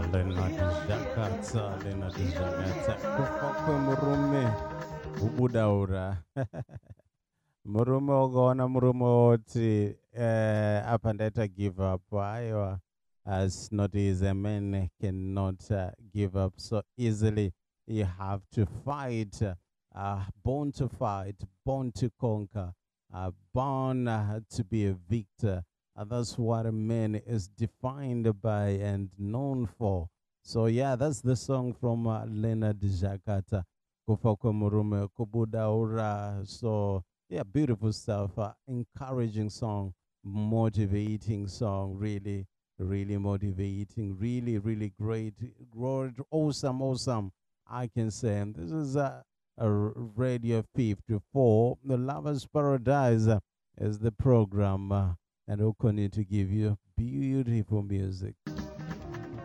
Lena Jakatsa kufakwe murume ubudaura murume ukaona murume woti apa ndaita give up aiwa as not easy. A man cannot give up so easily. You have to fight, born to fight, born to conquer, born to be a victor. That's what a man is defined by and known for. So yeah, that's the song from Leonard Jakata, Kufa Kwe Murume Kubudaura. So yeah, beautiful stuff, encouraging song, motivating song, really, really motivating, really, really great, great, awesome, awesome. I can say, and this is Radio 54, The Lovers Paradise is the program, and we'll continue to give you beautiful music.